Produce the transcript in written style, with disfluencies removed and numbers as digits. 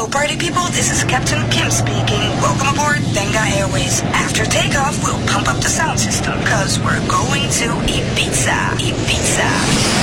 Hello, party people. This is Captain Kim speaking. Welcome aboard Tenga Airways. After takeoff, we'll pump up the sound system because we're going to Ibiza. Ibiza.